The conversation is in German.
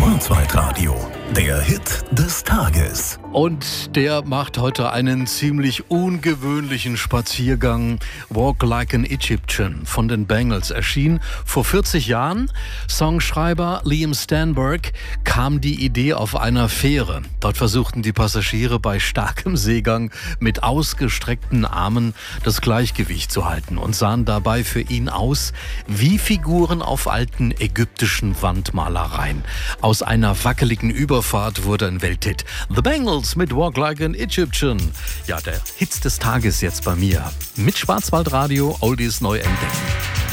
Schwarzwaldradio, der Hit des Tages. Und der macht heute einen ziemlich ungewöhnlichen Spaziergang. Walk Like an Egyptian von den Bangles erschien vor 40 Jahren. Songschreiber Liam Stanberg kam die Idee auf einer Fähre. Dort versuchten die Passagiere bei starkem Seegang mit ausgestreckten Armen das Gleichgewicht zu halten und sahen dabei für ihn aus wie Figuren auf alten ägyptischen Wandmalereien. Aus einer wackeligen Überfahrt wurde ein Welthit. The Bangles mit Walk Like an Egyptian. Ja, der Hit des Tages jetzt bei mir. Mit Schwarzwaldradio Oldies neu entdecken.